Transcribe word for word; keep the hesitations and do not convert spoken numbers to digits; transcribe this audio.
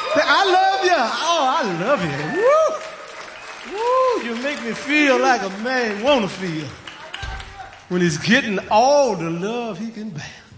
Say, I love you. Oh, I love you. Woo. Woo, you make me feel like a man want to feel when he's getting all the love he can bear.